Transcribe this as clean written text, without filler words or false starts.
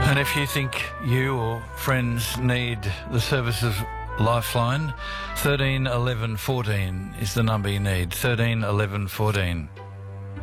And if you think you or friends need the services Lifeline, 13 11 14 is the number you need. 13 11 14.